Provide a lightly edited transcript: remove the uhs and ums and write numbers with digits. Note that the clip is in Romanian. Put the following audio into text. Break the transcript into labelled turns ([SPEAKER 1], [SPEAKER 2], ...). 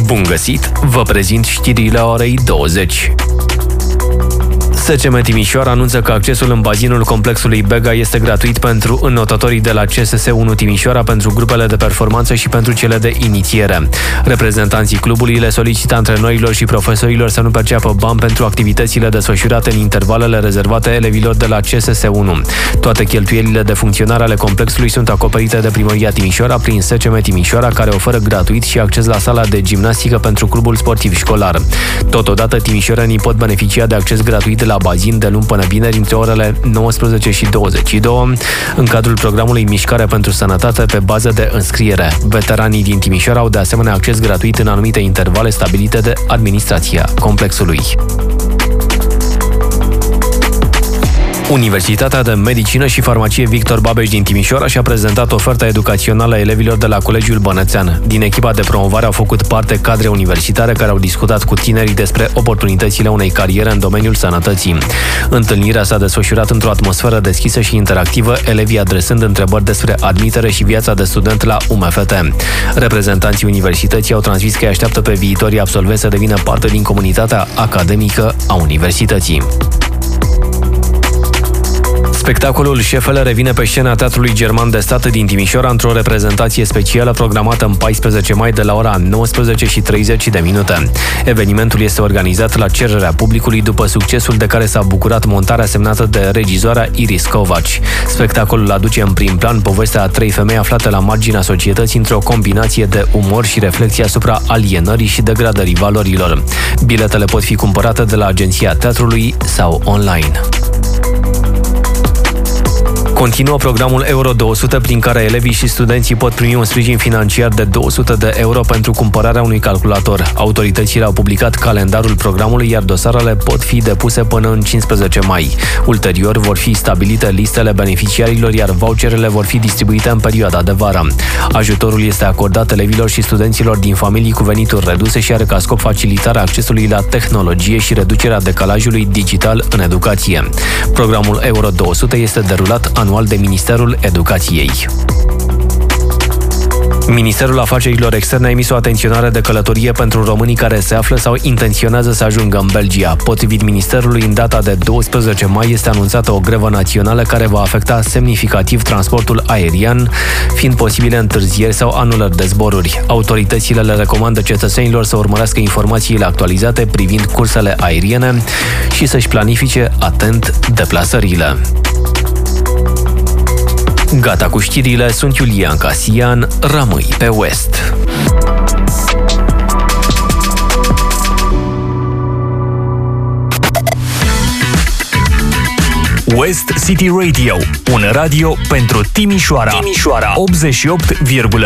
[SPEAKER 1] Bun găsit! Vă prezint știrile orei 20. SCM Timișoara anunță că accesul în bazinul complexului Bega este gratuit pentru înnotatorii de la CSS1 Timișoara, pentru grupele de performanță și pentru cele de inițiere. Reprezentanții clubului le solicită antrenorilor și profesorilor să nu perceapă bani pentru activitățile desfășurate în intervalele rezervate elevilor de la CSS1. Toate cheltuielile de funcționare ale complexului sunt acoperite de Primăria Timișoara prin SCM Timișoara, care oferă gratuit și acces la sala de gimnastică pentru clubul sportiv școlar. Totodată, timișorenii pot beneficia de acces gratuit la bazin de luni până vineri între orele 19 și 22 în cadrul programului Mișcare pentru Sănătate pe bază de înscriere. Veteranii din Timișoara au de asemenea acces gratuit în anumite intervale stabilite de administrația complexului. Universitatea de Medicină și Farmacie Victor Babeș din Timișoara și-a prezentat oferta educațională a elevilor de la Colegiul Bănățean. Din echipa de promovare au făcut parte cadre universitare care au discutat cu tinerii despre oportunitățile unei cariere în domeniul sănătății. Întâlnirea s-a desfășurat într-o atmosferă deschisă și interactivă, elevii adresând întrebări despre admitere și viața de student la UMFT. Reprezentanții universității au transmis că îi așteaptă pe viitorii absolvenți să devină parte din comunitatea academică a universității. Spectacolul Șefele revine pe scena Teatrului German de Stat din Timișoara într-o reprezentație specială programată în 14 mai de la ora 19:30. Evenimentul este organizat la cererea publicului după succesul de care s-a bucurat montarea semnată de regizoarea Iris Covaci. Spectacolul aduce în prim plan povestea a 3 femei aflate la marginea societății într-o combinație de umor și reflexie asupra alienării și degradării valorilor. Biletele pot fi cumpărate de la Agenția Teatrului sau online. Continuă programul Euro 200, prin care elevii și studenții pot primi un sprijin financiar de 200 de euro pentru cumpărarea unui calculator. Autoritățile au publicat calendarul programului, iar dosarele pot fi depuse până în 15 mai. Ulterior vor fi stabilite listele beneficiarilor, iar voucherele vor fi distribuite în perioada de vară. Ajutorul este acordat elevilor și studenților din familii cu venituri reduse și are ca scop facilitarea accesului la tehnologie și reducerea decalajului digital în educație. Programul Euro 200 este derulat anual de Ministerul Educației. Ministerul Afacerilor Externe a emis o atenționare de călătorie pentru românii care se află sau intenționează să ajungă în Belgia. Potrivit Ministerului, în data de 12 mai este anunțată o grevă națională care va afecta semnificativ transportul aerian, fiind posibile întârzieri sau anulări de zboruri. Autoritățile le recomandă cetățenilor să urmărească informațiile actualizate privind cursele aeriene și să-și planifice atent deplasările. Gata cu știrile, sunt Iulian Casian, rămâi pe West. West City Radio, un radio pentru Timișoara. 88,1